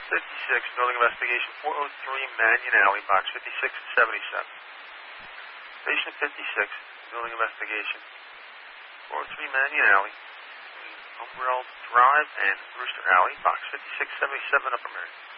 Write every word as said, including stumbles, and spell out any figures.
fifty-six, building investigation, four oh three Mannion Alley, box fifty-six seventy-seven. Patient fifty-six, building investigation, four oh three Mannion Alley, between Umbrell Drive and Brewster Alley, box fifty-six seventy-seven, Upper Marion.